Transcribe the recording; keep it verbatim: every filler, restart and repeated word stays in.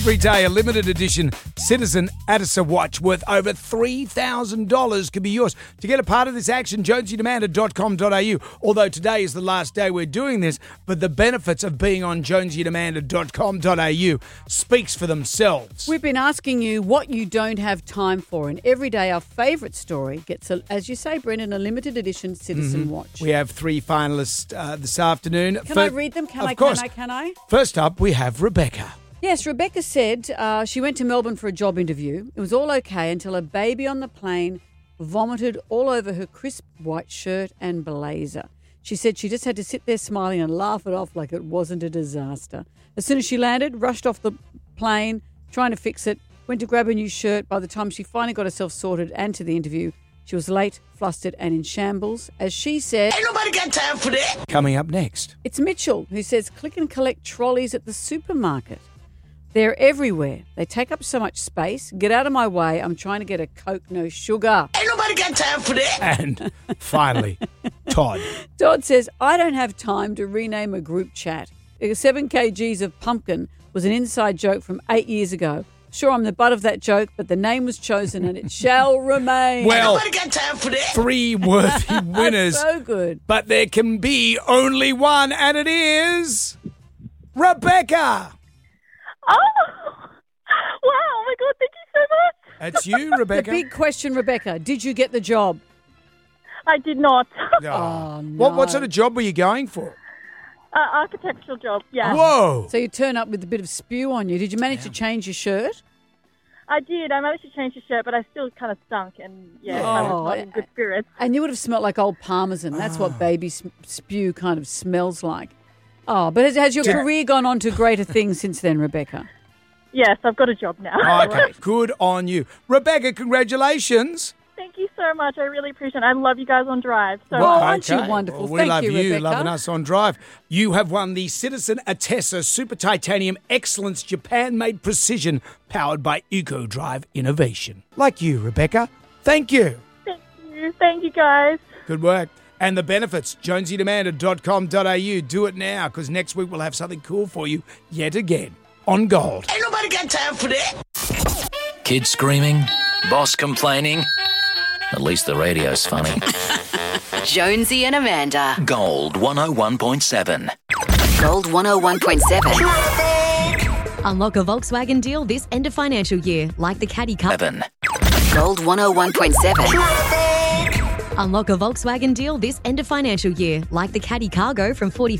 Every day, a limited edition Citizen Addison watch worth over three thousand dollars could be yours. To get a part of this action, jonesy demander dot com dot a u. Although today is the last day we're doing this, but the benefits of being on jonesy demander dot com dot a u speaks for themselves. We've been asking you what you don't have time for, and every day our favourite story gets, a, as you say, Brendan, a limited edition Citizen mm-hmm. watch. We have three finalists uh, this afternoon. Can First, I read them? Can of I, course. can I, can I? First up, we have Rebecca. Yes, Rebecca said uh, she went to Melbourne for a job interview. It was all okay until a baby on the plane vomited all over her crisp white shirt and blazer. She said she just had to sit there smiling and laugh it off like it wasn't a disaster. As soon as she landed, rushed off the plane, trying to fix it, went to grab a new shirt. By the time she finally got herself sorted and to the interview, she was late, flustered and in shambles. As she said, "Ain't nobody got time for that." Coming up next, it's Mitchell, who says click and collect trolleys at the supermarket. They're everywhere. They take up so much space. Get out of my way. I'm trying to get a Coke, no sugar. Ain't nobody got time for that. And finally, Todd. Todd says, I don't have time to rename a group chat. Seven kilograms of pumpkin was an inside joke from eight years ago. Sure, I'm the butt of that joke, but the name was chosen and it shall remain. Well, Ain't nobody got time for that. Three worthy winners. So good. But there can be only one, and it is Rebecca. Oh, wow. Oh, my God. Thank you so much. That's you, Rebecca. The big question, Rebecca. Did you get the job? I did not. Oh, oh no. What, what sort of job were you going for? Uh, architectural job, yeah. Whoa. So you turn up with a bit of spew on you. Did you manage Damn. to change your shirt? I did. I managed to change the shirt, but I still kind of stunk and, yeah, Oh, I was not in good spirits. And you would have smelled like old parmesan. That's Oh. what baby s- spew kind of smells like. Oh, but has, has your Did- career gone on to greater things since then, Rebecca? Yes, I've got a job now. Okay, good on you. Rebecca, congratulations. Thank you so much. I really appreciate it. I love you guys on Drive. So Well, aren't you okay. wonderful? Well, we Thank love you, you, Rebecca. loving us on Drive. You have won the Citizen Atessa Super Titanium Excellence Japan-made precision powered by EcoDrive Innovation. Like you, Rebecca. Thank you. Thank you. Thank you, guys. Good work. And the benefits, jonesy demander dot com dot a u. Do it now, because next week we'll have something cool for you yet again on Gold. Ain't nobody got time for that. Kids screaming, boss complaining. At least the radio's funny. Jonesy and Amanda. Gold one oh one point seven. Gold one oh one point seven. Unlock a Volkswagen deal this end of financial year, like the Caddy Car. Seven. Gold one oh one point seven. Unlock a Volkswagen deal this end of financial year, like the Caddy Cargo from forty.